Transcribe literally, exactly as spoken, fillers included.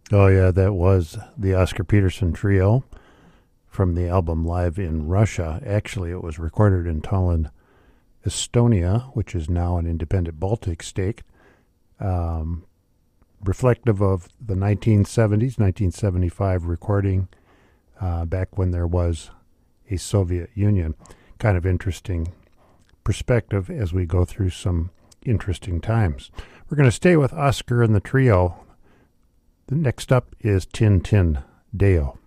Oh, yeah, that was the Oscar Peterson Trio from the album Live in Russia. Actually, it was recorded in Tallinn, Estonia, which is now an independent Baltic state, um, reflective of the nineteen seventies, nineteen seventy-five recording uh, back when there was a Soviet Union. Kind of interesting perspective as we go through some interesting times. We're going to stay with Oscar and the Trio. The next up is Tin Tin Deo.